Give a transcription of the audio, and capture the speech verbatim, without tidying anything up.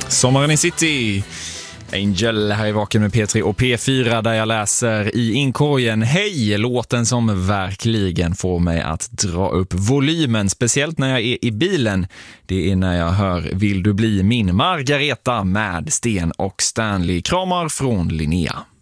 Sommaren i city. Angel här i Vaken med P tre och P fyra där jag läser i inkorgen. Hej, låten som verkligen får mig att dra upp volymen, speciellt när jag är i bilen. Det är när jag hör Vill du bli min Margareta med Sten och Stanley. Kramar från Linnea.